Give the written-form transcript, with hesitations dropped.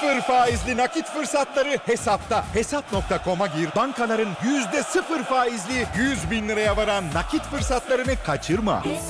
Sıfır faizli nakit fırsatları hesapta. Hesap.com'a gir. Bankaların %0 faizli 100 bin liraya varan nakit fırsatlarını kaçırma.